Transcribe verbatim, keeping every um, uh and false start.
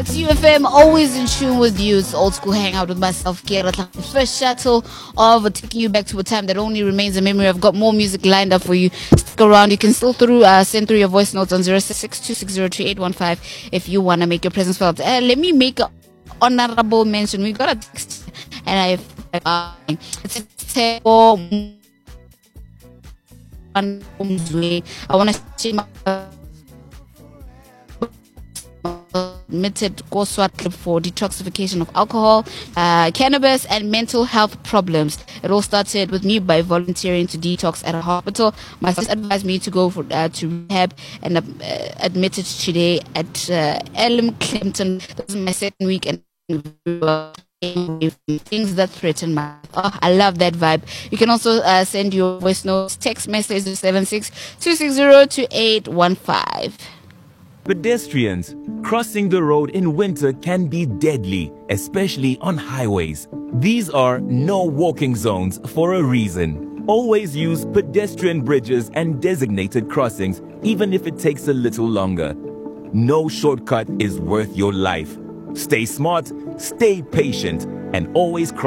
It's U F M, always in tune with you. It's old school hangout with myself, Kira. The first shuttle of taking you back to a time that only remains a memory. I've got more music lined up for you. Stick around. You can still through uh, send through your voice notes on zero six six two six zero two eight one five if you want to make your presence felt. Uh, let me make an honorable mention. We got a text, and I uh, it's a I want to see my admitted Goswat clip for detoxification of alcohol, uh, cannabis, and mental health problems. It all started with me by volunteering to detox at a hospital. My sister advised me to go for uh, to rehab, and uh, admitted today at uh, Elm Clinton. This is my second week, and things that threaten my oh, I love that vibe. You can also uh, send your voice notes, text message to seven six two six zero two eight one five. Pedestrians, crossing the road in winter can be deadly, especially on highways. These are no walking zones for a reason. Always use pedestrian bridges and designated crossings, even if it takes a little longer. No shortcut is worth your life. Stay smart, stay patient, and always cross